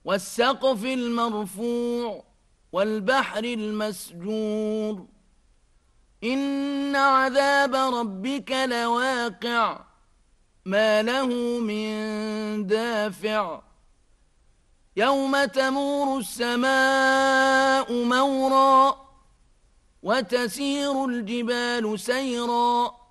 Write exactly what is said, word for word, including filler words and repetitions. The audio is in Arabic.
والسقف المرفوع والبحر المسجور إن عذاب ربك لواقع ما له من دافع يوم تمور السماء مورا وتسير الجبال سيرا